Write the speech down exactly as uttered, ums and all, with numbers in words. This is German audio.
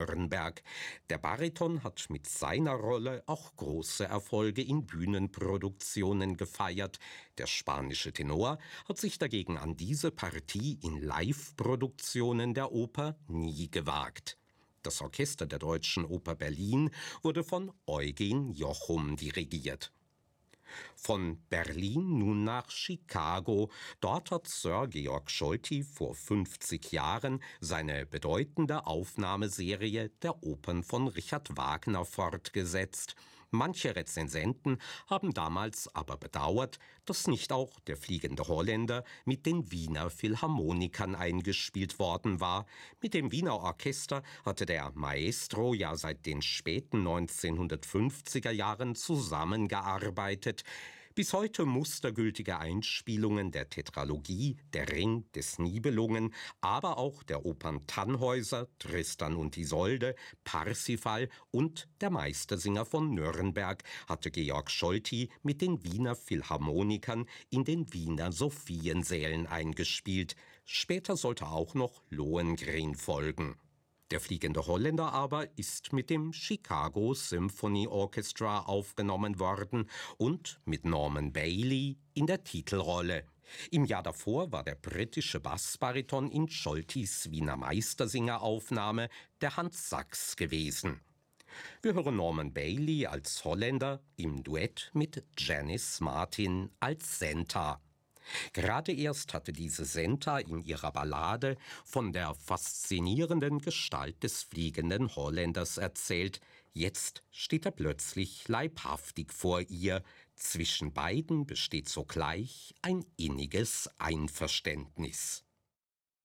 Nürnberg. Der Bariton hat mit seiner Rolle auch große Erfolge in Bühnenproduktionen gefeiert. Der spanische Tenor hat sich dagegen an diese Partie in Live-Produktionen der Oper nie gewagt. Das Orchester der Deutschen Oper Berlin wurde von Eugen Jochum dirigiert. Von Berlin nun nach Chicago. Dort hat Sir Georg Scholti vor fünfzig Jahren seine bedeutende Aufnahmeserie der Opern von Richard Wagner fortgesetzt. Manche Rezensenten haben damals aber bedauert, dass nicht auch Der fliegende Holländer mit den Wiener Philharmonikern eingespielt worden war. Mit dem Wiener Orchester hatte der Maestro ja seit den späten neunzehnhundertfünfziger Jahren zusammengearbeitet. Bis heute mustergültige Einspielungen der Tetralogie Der Ring des Nibelungen, aber auch der Opern Tannhäuser, Tristan und Isolde, Parsifal und Der Meistersinger von Nürnberg hatte Georg Scholti mit den Wiener Philharmonikern in den Wiener Sophiensälen eingespielt. Später sollte auch noch Lohengrin folgen. Der fliegende Holländer aber ist mit dem Chicago Symphony Orchestra aufgenommen worden und mit Norman Bailey in der Titelrolle. Im Jahr davor war der britische Bassbariton in Scholtis Wiener Meistersinger-Aufnahme der Hans Sachs gewesen. Wir hören Norman Bailey als Holländer im Duett mit Janice Martin als Senta. Gerade erst hatte diese Senta in ihrer Ballade von der faszinierenden Gestalt des fliegenden Holländers erzählt. Jetzt steht er plötzlich leibhaftig vor ihr. Zwischen beiden besteht sogleich ein inniges Einverständnis.